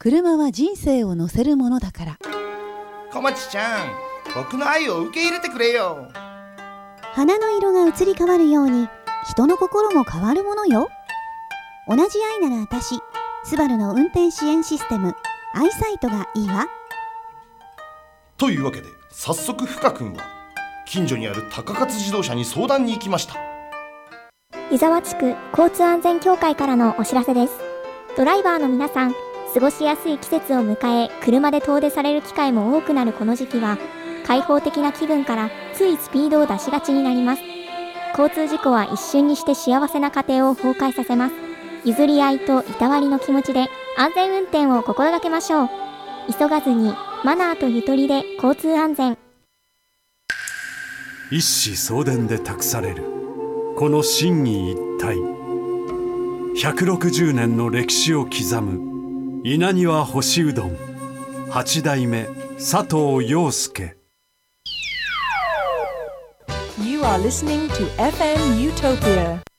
車は人生を乗せるものだから。 小町ちゃん、僕の愛を受け入れてくれよ。 花の色が移り変わるように人の心も変わるものよ。同じ愛なら私、スバルの運転支援システムアイサイトがいいわ。 というわけで早速フカ君は近所にある高勝自動車に相談に行きました。 湯沢地区交通安全協会からのお知らせです。ドライバーの皆さん、過ごしやすい季節を迎え、車で遠出される機会も多くなるこの時期は、開放的な気分からついスピードを出しがちになります。交通事故は一瞬にして幸せな家庭を崩壊させます。譲り合いといたわりの気持ちで安全運転を心がけましょう。急がずにマナーとゆとりで交通安全。 一子相伝で託されるこの心技一体、160年の歴史を刻む稲庭干しうどん8代目佐藤陽介。 You are listening to FM Utopia.